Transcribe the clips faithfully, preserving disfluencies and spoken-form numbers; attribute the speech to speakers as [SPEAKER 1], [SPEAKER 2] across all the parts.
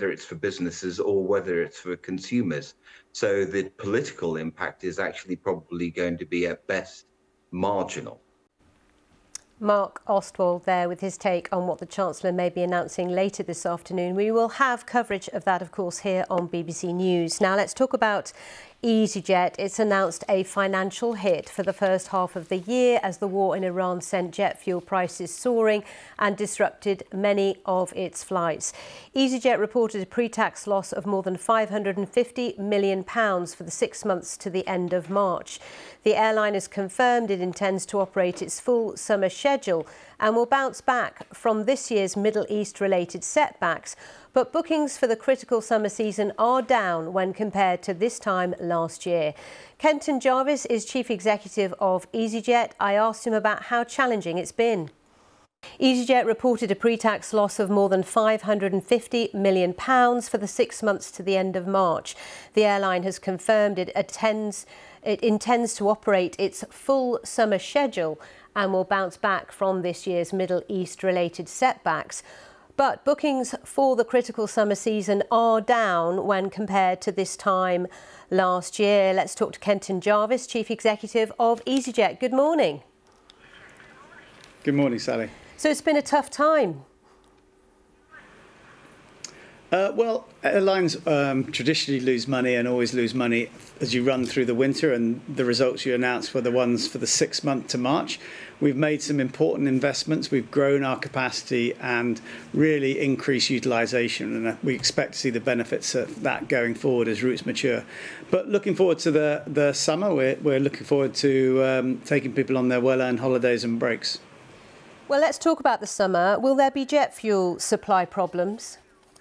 [SPEAKER 1] whether it's for businesses or whether it's for consumers. So the political impact is actually probably going to be at best marginal.
[SPEAKER 2] Mark Ostwald there with his take on what the Chancellor may be announcing later this afternoon. We will have coverage of that, of course, here on B B C News. Now let's talk about EasyJet. It's announced a financial hit for the first half of the year as the war in Iran sent jet fuel prices soaring and disrupted many of its flights. EasyJet reported a pre-tax loss of more than five hundred fifty million pounds for the six months to the end of March. The airline has confirmed it intends to operate its full summer schedule and will bounce back from this year's Middle East-related setbacks. But bookings for the critical summer season are down when compared to this time last year. Kenton Jarvis is Chief Executive of EasyJet. I asked him about how challenging it's been. EasyJet reported a pre-tax loss of more than five hundred fifty million pounds for the six months to the end of March. The airline has confirmed it attends, it intends to operate its full summer schedule and will bounce back from this year's Middle East-related setbacks. But bookings for the critical summer season are down when compared to this time last year. Let's talk to Kenton Jarvis, Chief Executive of EasyJet. Good morning.
[SPEAKER 3] Good morning, Sally.
[SPEAKER 2] So it's been a tough time.
[SPEAKER 3] Uh, well, airlines um, traditionally lose money and always lose money as you run through the winter, and the results you announced were the ones for the six month to March. We've made some important investments. We've grown our capacity and really increased utilisation, and we expect to see the benefits of that going forward as routes mature. But looking forward to the, the summer, we're, we're looking forward to um, taking people on their well-earned holidays and breaks.
[SPEAKER 2] Well, let's talk about the summer. Will there be jet fuel supply problems?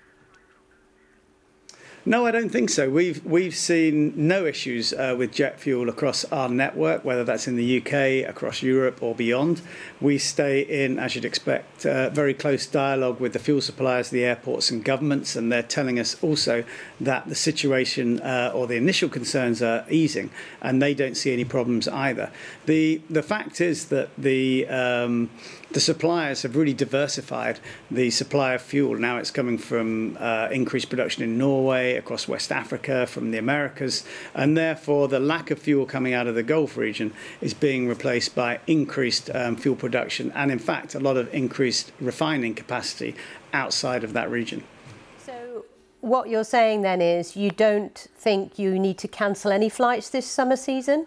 [SPEAKER 3] No, I don't think so. We've we've seen no issues uh, with jet fuel across our network, whether that's in the U K, across Europe or beyond. We stay in, as you'd expect, uh, very close dialogue with the fuel suppliers, the airports and governments, and they're telling us also that the situation uh, or the initial concerns are easing, and they don't see any problems either. The the fact is that the um, the suppliers have really diversified the supply of fuel. Now it's coming from uh, increased production in Norway, across West Africa, from the Americas, and therefore the lack of fuel coming out of the Gulf region is being replaced by increased um, fuel production and, in fact, a lot of increased refining capacity outside of that region.
[SPEAKER 2] So what you're saying then is you don't think you need to cancel any flights this summer season?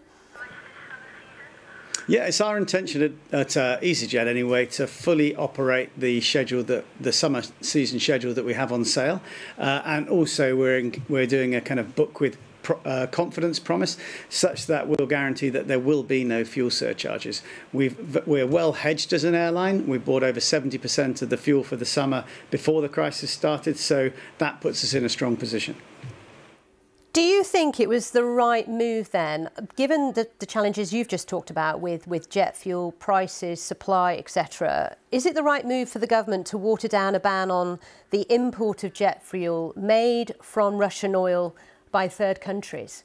[SPEAKER 3] Yeah, it's our intention at, at uh, EasyJet anyway to fully operate the schedule that the summer season schedule that we have on sale, uh, and also we're in, we're doing a kind of book with pro, uh, confidence promise, such that we'll guarantee that there will be no fuel surcharges. We've we're well hedged as an airline. We bought over seventy percent of the fuel for the summer before the crisis started, so that puts us in a strong position.
[SPEAKER 2] Do you think it was the right move then, given the, the challenges you've just talked about with, with jet fuel prices, supply, et cetera? Is it the right move for the government to water down a ban on the import of jet fuel made from Russian oil by third countries?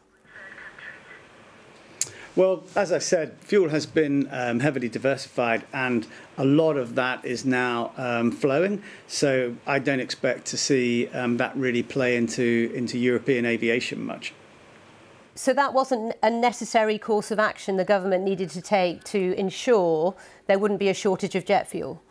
[SPEAKER 3] Well, as I said, fuel has been um, heavily diversified, and a lot of that is now um, flowing. So I don't expect to see um, that really play into, into European aviation much.
[SPEAKER 2] So that wasn't a necessary course of action the government needed to take to ensure there wouldn't be a shortage of jet fuel?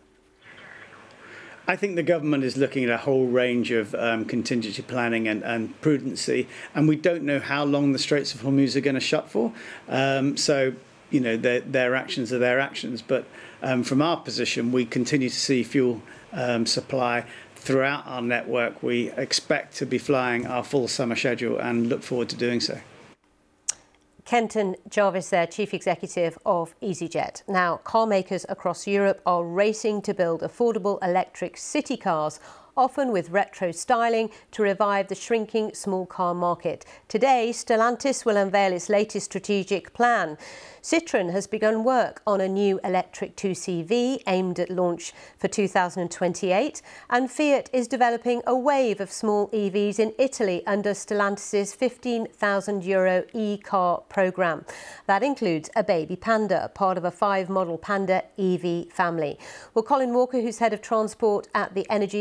[SPEAKER 3] I think the government is looking at a whole range of um, contingency planning and, and prudency, and we don't know how long the Straits of Hormuz are going to shut for. Um, so, you know, their, their actions are their actions. But um, from our position, we continue to see fuel um, supply throughout our network. We expect to be flying our full summer schedule and look forward to doing so.
[SPEAKER 2] Kenton Jarvis there, Chief Executive of EasyJet. Now, car makers across Europe are racing to build affordable electric city cars, often with retro styling, to revive the shrinking small car market. Today, Stellantis will unveil its latest strategic plan. Citroën has begun work on a new electric two C V aimed at launch for two thousand twenty-eight, and Fiat is developing a wave of small E Vs in Italy under Stellantis' fifteen thousand euro e-car programme. That includes a baby Panda, part of a five-model Panda E V family. Well, Colin Walker, who's head of transport at the Energy and Climate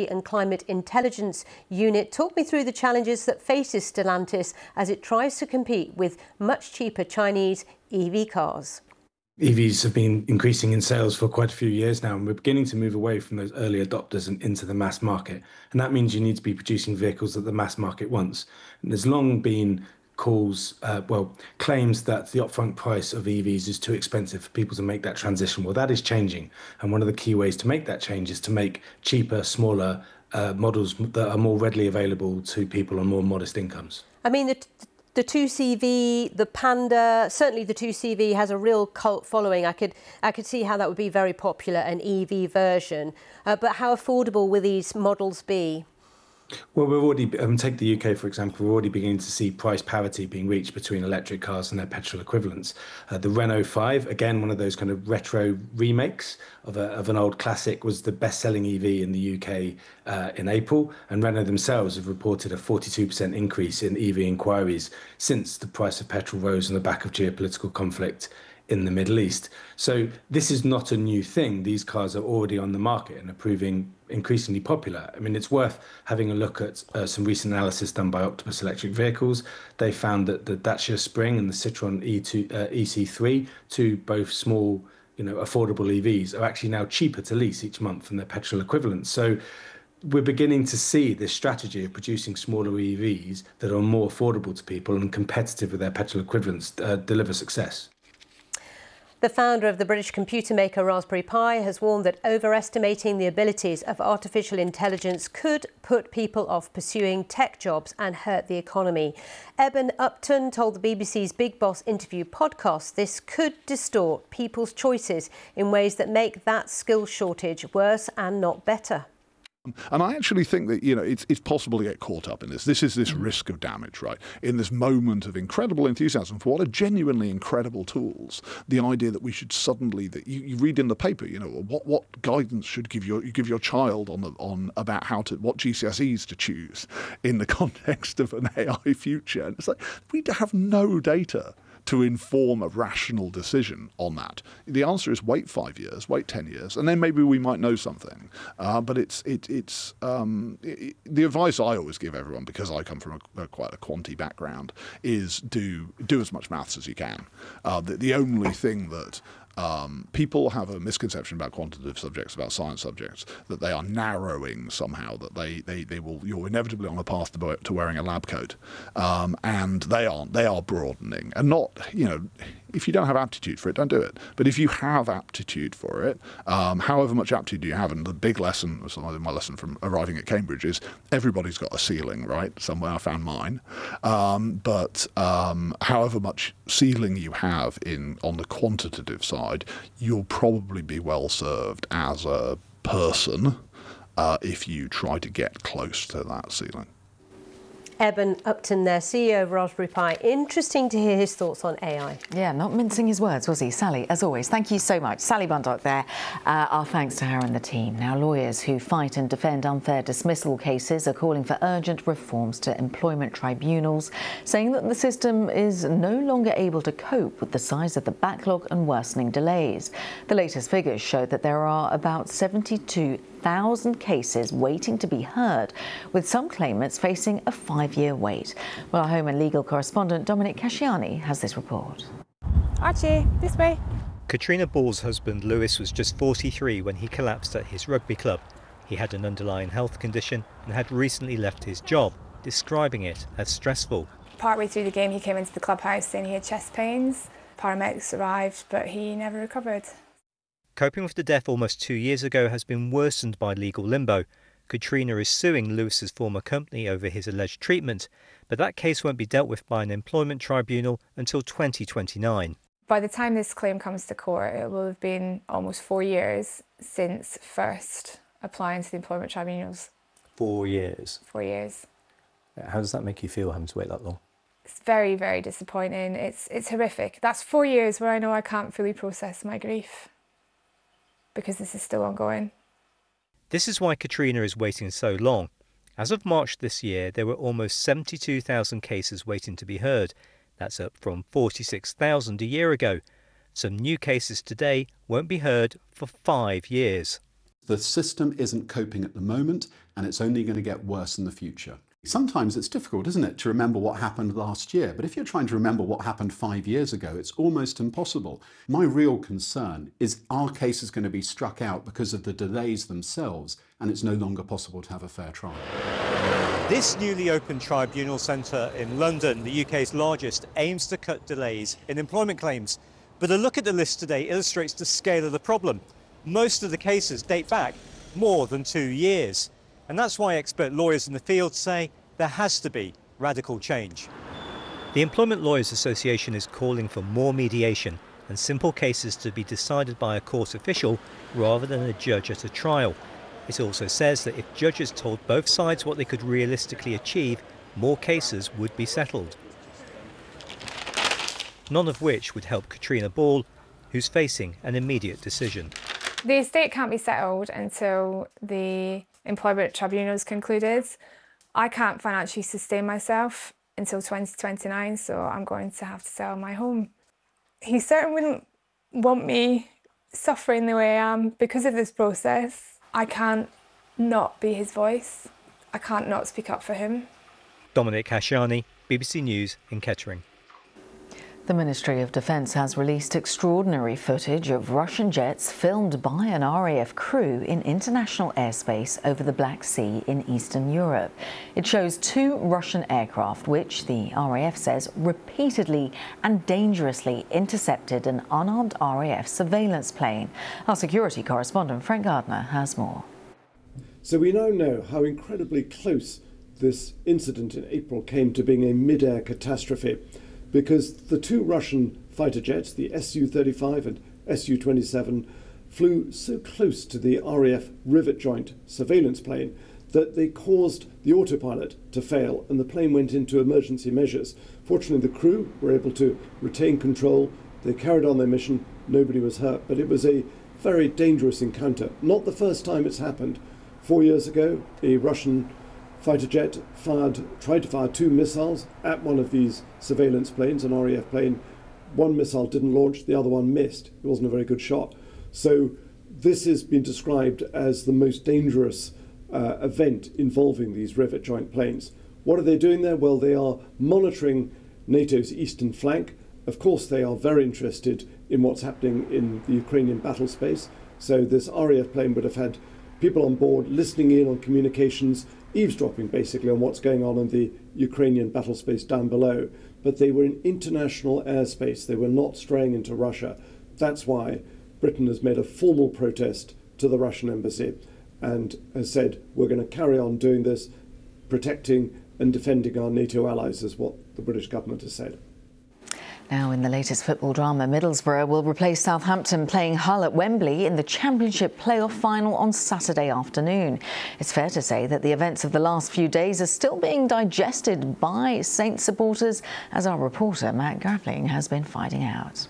[SPEAKER 2] Climate Intelligence Unit. Talk me through the challenges that faces Stellantis as it tries to compete with much cheaper Chinese E V cars.
[SPEAKER 4] E Vs have been increasing in sales for quite a few years now, and we're beginning to move away from those early adopters and into the mass market. And that means you need to be producing vehicles that the mass market wants. And there's long been calls, uh, well, claims that the upfront price of E Vs is too expensive for people to make that transition. Well, that is changing. And one of the key ways to make that change is to make cheaper, smaller uh, models that are more readily available to people on more modest incomes.
[SPEAKER 2] I mean, the, the two C V, the Panda, certainly the two C V has a real cult following. I could, I could see how that would be very popular, an E V version. Uh, but how affordable will these models be?
[SPEAKER 4] Well, we're already, um, take the U K, for example, we're already beginning to see price parity being reached between electric cars and their petrol equivalents. Uh, the Renault five, again, one of those kind of retro remakes of, a, of an old classic, was the best-selling E V in the U K uh, in April. And Renault themselves have reported a forty-two percent increase in E V inquiries since the price of petrol rose on the back of geopolitical conflict in the Middle East. So this is not a new thing. These cars are already on the market and are proving increasingly popular. I mean, it's worth having a look at uh, some recent analysis done by Octopus Electric Vehicles. They found that the Dacia Spring and the Citroën E two, uh, E C three, two both small, you know, affordable E Vs, are actually now cheaper to lease each month than their petrol equivalents. So we're beginning to see this strategy of producing smaller E Vs that are more affordable to people and competitive with their petrol equivalents uh, deliver success.
[SPEAKER 2] The founder of the British computer maker Raspberry Pi has warned that overestimating the abilities of artificial intelligence could put people off pursuing tech jobs and hurt the economy. Eben Upton told the B B C's Big Boss interview podcast this could distort people's choices in ways that make that skill shortage worse and not better.
[SPEAKER 5] And I actually think that, you know, it's it's possible to get caught up in this. This is this risk of damage, right? In this moment of incredible enthusiasm for what are genuinely incredible tools, the idea that we should suddenly, that you, you read in the paper, you know, what what guidance should give your you give your child on the on about how to what G C S Es to choose in the context of an A I future. And it's like we have no data to inform a rational decision on that. The answer is wait five years, wait ten years, and then maybe we might know something. Uh, but it's it, it's um, it, the advice I always give everyone, because I come from a, a quite a quantity background, is do do as much maths as you can. Uh, the, the only thing that Um, people have a misconception about quantitative subjects, about science subjects, that they are narrowing somehow, that they, they, they will, you're inevitably on a path to, to wearing a lab coat. Um, and they aren't, they are broadening. And not, you know, if you don't have aptitude for it, don't do it. But if you have aptitude for it, um, however much aptitude you have, and the big lesson, my lesson from arriving at Cambridge is everybody's got a ceiling, right? Somewhere I found mine. Um, but um, however much ceiling you have in on the quantitative side, you'll probably be well served as a person uh, if you try to get close to that ceiling.
[SPEAKER 2] Eben Upton there, C E O of Raspberry Pi. Interesting to hear his thoughts on A I.
[SPEAKER 6] Yeah, not mincing his words, was he? Sally, as always, thank you so much. Sally Bundock there. Uh, our thanks to her and the team. Now, lawyers who fight and defend unfair dismissal cases are calling for urgent reforms to employment tribunals, saying that the system is no longer able to cope with the size of the backlog and worsening delays. The latest figures show that there are about seventy-two thousand cases waiting to be heard, with some claimants facing a five-year wait. Well, our home and legal correspondent Dominic Casciani has this report.
[SPEAKER 7] Archie, this way.
[SPEAKER 8] Katrina Ball's husband Lewis was just forty-three when he collapsed at his rugby club. He had an underlying health condition and had recently left his job, describing it as stressful.
[SPEAKER 7] Partway through the game he came into the clubhouse saying he had chest pains. Paramedics arrived, but he never recovered.
[SPEAKER 8] Coping with the death almost two years ago has been worsened by legal limbo. Katrina is suing Lewis's former company over his alleged treatment, but that case won't be dealt with by an employment tribunal until twenty twenty-nine.
[SPEAKER 7] By the time this claim comes to court, it will have been almost four years since first applying to the employment tribunals.
[SPEAKER 9] Four years?
[SPEAKER 7] Four years.
[SPEAKER 9] How does that make you feel, having to wait that long?
[SPEAKER 7] It's very, very disappointing. It's, it's horrific. That's four years where I know I can't fully process my grief, because this is still ongoing.
[SPEAKER 8] This is why Katrina is waiting so long. As of March this year, there were almost seventy-two thousand cases waiting to be heard. That's up from forty-six thousand a year ago. Some new cases today won't be heard for five years.
[SPEAKER 10] The system isn't coping at the moment, and it's only going to get worse in the future. Sometimes it's difficult, isn't it, to remember what happened last year, but if you're trying to remember what happened five years ago, it's almost impossible. My real concern is our case is going to be struck out because of the delays themselves, and it's no longer possible to have a fair trial.
[SPEAKER 8] This newly opened tribunal centre in London, the U K's largest, aims to cut delays in employment claims. But a look at the list today illustrates the scale of the problem. Most of the cases date back more than two years. And that's why expert lawyers in the field say there has to be radical change. The Employment Lawyers Association is calling for more mediation and simple cases to be decided by a court official rather than a judge at a trial. It also says that if judges told both sides what they could realistically achieve, more cases would be settled. None of which would help Katrina Ball, who's facing an immediate decision.
[SPEAKER 7] The estate can't be settled until the employment tribunal is concluded. I can't financially sustain myself until twenty twenty-nine, so I'm going to have to sell my home. He certainly wouldn't want me suffering the way I am because of this process. I can't not be his voice. I can't not speak up for him.
[SPEAKER 8] Dominic Hashani, B B C News in Kettering.
[SPEAKER 6] The Ministry of Defence has released extraordinary footage of Russian jets filmed by an R A F crew in international airspace over the Black Sea in Eastern Europe. It shows two Russian aircraft which the R A F says repeatedly and dangerously intercepted an unarmed R A F surveillance plane. Our security correspondent Frank Gardner has more.
[SPEAKER 11] So we now know how incredibly close this incident in April came to being a mid-air catastrophe, because the two Russian fighter jets, the S U thirty-five and S U twenty-seven, flew so close to the R A F rivet joint surveillance plane that they caused the autopilot to fail and the plane went into emergency measures. Fortunately, the crew were able to retain control. They carried on their mission. Nobody was hurt, but it was a very dangerous encounter. Not the first time it's happened. Four years ago, a Russian fighter jet fired, tried to fire two missiles at one of these surveillance planes, an R A F plane. One missile didn't launch, the other one missed. It wasn't a very good shot. So this has been described as the most dangerous uh, event involving these rivet joint planes. What are they doing there? Well, they are monitoring NATO's eastern flank. Of course, they are very interested in what's happening in the Ukrainian battle space. So this R A F plane would have had people on board listening in on communications, eavesdropping basically on what's going on in the Ukrainian battle space down below. But they were in international airspace. They were not straying into Russia. That's why Britain has made a formal protest to the Russian embassy and has said, we're going to carry on doing this, protecting and defending our NATO allies, is what the British government has said.
[SPEAKER 6] Now, in the latest football drama, Middlesbrough will replace Southampton playing Hull at Wembley in the Championship playoff final on Saturday afternoon. It's fair to say that the events of the last few days are still being digested by Saints supporters, as our reporter Matt Gravling has been finding out.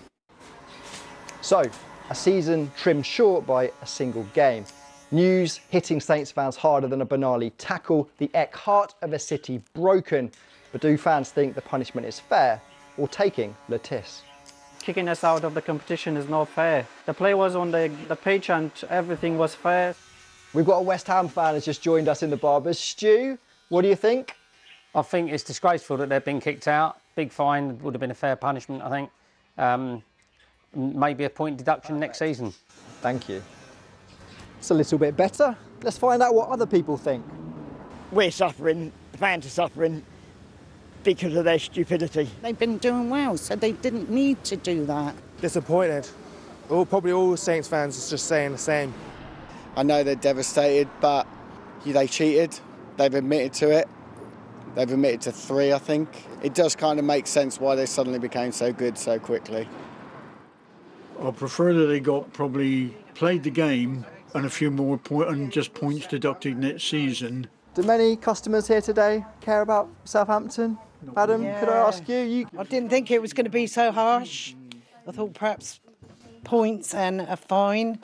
[SPEAKER 12] So, a season trimmed short by a single game. News hitting Saints fans harder than a Benali tackle. The Eck heart of a city broken. But do fans think the punishment is fair, or taking Le Tis?
[SPEAKER 13] Kicking us out of the competition is not fair. The play was on the, the pitch and everything was fair.
[SPEAKER 12] We've got a West Ham fan who's just joined us in the Barbers. Stu, what do you think?
[SPEAKER 14] I think it's disgraceful that they've been kicked out. Big fine would have been a fair punishment, I think. Um, maybe a point deduction next season.
[SPEAKER 12] Thank you. It's a little bit better. Let's find out what other people think.
[SPEAKER 15] We're suffering, the fans are suffering, because of their stupidity.
[SPEAKER 16] They've been doing well, so they didn't need to do that.
[SPEAKER 17] Disappointed. All, probably all Saints fans is just saying the same.
[SPEAKER 18] I know they're devastated, but they cheated. They've admitted to it. They've admitted to three, I think. It does kind of make sense why they suddenly became so good so quickly.
[SPEAKER 19] I prefer that they got probably played the game and a few more point and just points deducted next season.
[SPEAKER 12] Do many customers here today care about Southampton? Adam,
[SPEAKER 16] Yeah.
[SPEAKER 12] could I ask you? you?
[SPEAKER 16] I didn't think it was going to be so harsh. I thought perhaps points and a fine.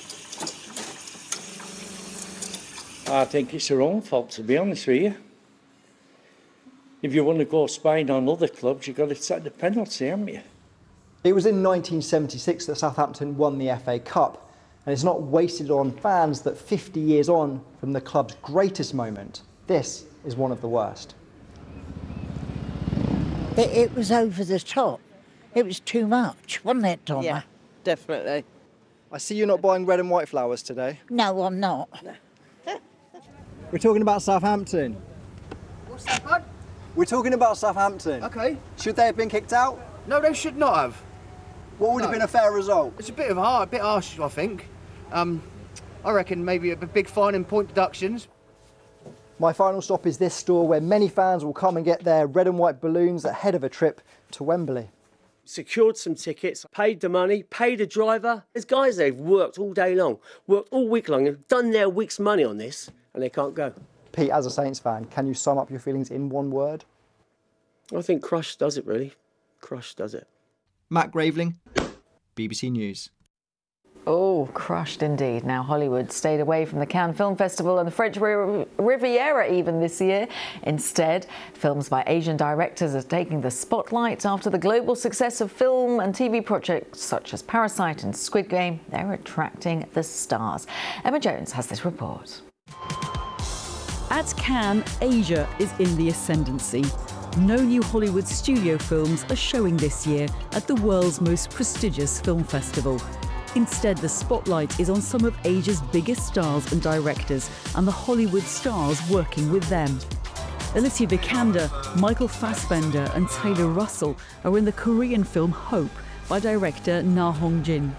[SPEAKER 20] I think it's their own fault, to be honest with you. If you want to go spying on other clubs, you've got to set the penalty, haven't you?
[SPEAKER 12] It was in nineteen seventy-six that Southampton won the F A Cup. And it's not wasted on fans that fifty years on from the club's greatest moment, this is one of the worst.
[SPEAKER 21] It, it was over the top. It was too much, wasn't it, Donna?
[SPEAKER 22] Yeah, definitely.
[SPEAKER 12] I see you're not buying red and white flowers today.
[SPEAKER 21] No, I'm not.
[SPEAKER 12] We're talking about Southampton.
[SPEAKER 23] What's that, bud?
[SPEAKER 12] We're talking about Southampton.
[SPEAKER 23] Okay.
[SPEAKER 12] Should they have been kicked out?
[SPEAKER 23] No, they should not have.
[SPEAKER 12] What would
[SPEAKER 23] no.
[SPEAKER 12] have been a fair result?
[SPEAKER 23] It's a bit of a hard, a bit harsh, I think. Um, I reckon maybe a big fine and point deductions.
[SPEAKER 12] My final stop is this store where many fans will come and get their red and white balloons ahead of a trip to Wembley.
[SPEAKER 24] Secured some tickets, paid the money, paid a driver. There's guys there who've worked all day long, worked all week long, have done their week's money on this, and they can't go.
[SPEAKER 12] Pete, as a Saints fan, can you sum up your feelings in one word?
[SPEAKER 24] I think Crush does it, really. Crush does it.
[SPEAKER 12] Matt Graveling, B B C News.
[SPEAKER 6] Oh, crushed indeed. Now, Hollywood stayed away from the Cannes Film Festival and the French Riviera even this year. Instead, films by Asian directors are taking the spotlight after the global success of film and T V projects such as Parasite and Squid Game. They're attracting the stars. Emma Jones has this report.
[SPEAKER 25] At Cannes, Asia is in the ascendancy. No new Hollywood studio films are showing this year at the world's most prestigious film festival. Instead, the spotlight is on some of Asia's biggest stars and directors and the Hollywood stars working with them. Alicia Vikander, Michael Fassbender and Taylor Russell are in the Korean film Hope by director Na Hong-jin.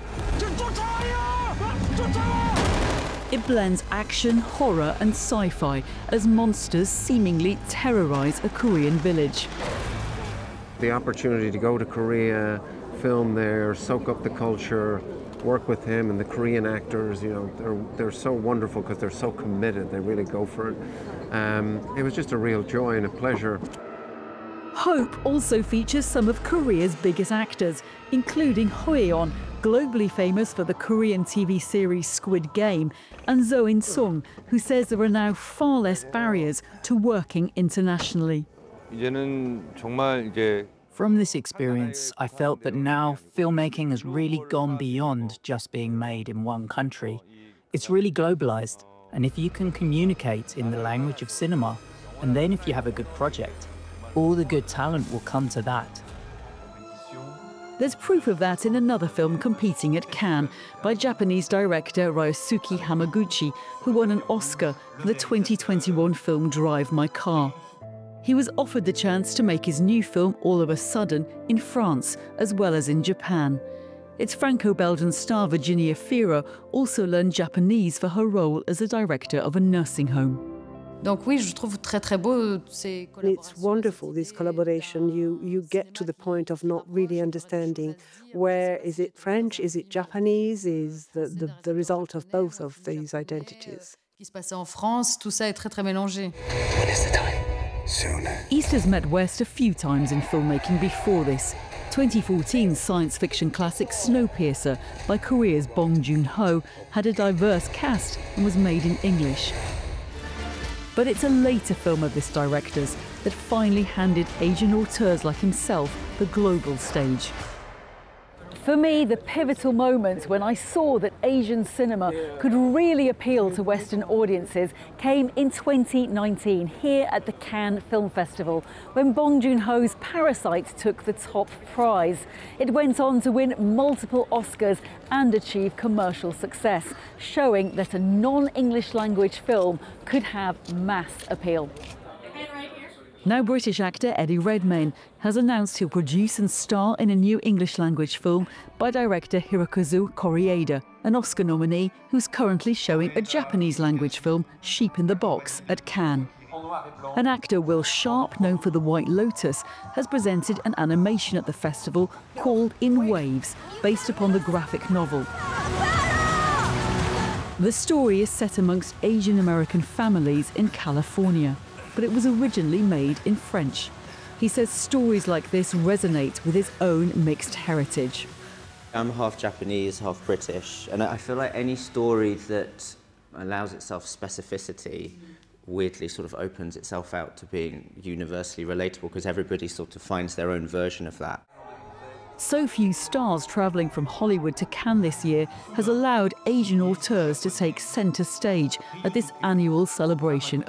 [SPEAKER 25] It blends action, horror and sci-fi as monsters seemingly terrorise a Korean village.
[SPEAKER 26] The opportunity to go to Korea, film there, soak up the culture, work with him and the Korean actors, you know, they're, they're so wonderful because they're so committed, they really go for it. Um, it was just a real joy and a pleasure.
[SPEAKER 25] Hope also features some of Korea's biggest actors, including Ho Ye-on, globally famous for the Korean T V series Squid Game, and Zo In-sung, who says there are now far less barriers to working internationally.
[SPEAKER 27] 이제는 정말 이제
[SPEAKER 28] From this experience, I felt that now filmmaking has really gone beyond just being made in one country. It's really globalized, and if you can communicate in the language of cinema, and then if you have a good project, all the good talent will come to that.
[SPEAKER 25] There's proof of that in another film competing at Cannes by Japanese director Ryosuke Hamaguchi, who won an Oscar for the twenty twenty-one film Drive My Car. He was offered the chance to make his new film All of a Sudden in France as well as in Japan. Its Franco-Belgian star Virginia Fira also learned Japanese for her role as a director of a nursing home.
[SPEAKER 29] It's wonderful, this collaboration. You, you get to the point of not really understanding where is it French, is it Japanese, is the, the, the result of both of these identities.
[SPEAKER 25] East has met West a few times in filmmaking before this. twenty fourteen science fiction classic Snowpiercer by Korea's Bong Joon-ho had a diverse cast and was made in English. But it's a later film of this director's that finally handed Asian auteurs like himself the global stage. For me, the pivotal moment when I saw that Asian cinema could really appeal to Western audiences came in twenty nineteen, here at the Cannes Film Festival, when Bong Joon-ho's Parasite took the top prize. It went on to win multiple Oscars and achieve commercial success, showing that a non-English language film could have mass appeal. Now British actor Eddie Redmayne has announced he'll produce and star in a new English-language film by director Hirokazu Koreeda, an Oscar nominee who's currently showing a Japanese-language film, Sheep in the Box, at Cannes. And actor Will Sharp, known for The White Lotus, has presented an animation at the festival called In Waves, based upon the graphic novel. The story is set amongst Asian-American families in California, but it was originally made in French. He says stories like this resonate with his own mixed heritage.
[SPEAKER 30] I'm half Japanese, half British, and I feel like any story that allows itself specificity weirdly sort of opens itself out to being universally relatable because everybody sort of finds their own version of that.
[SPEAKER 25] So few stars travelling from Hollywood to Cannes this year has allowed Asian auteurs to take centre stage at this annual celebration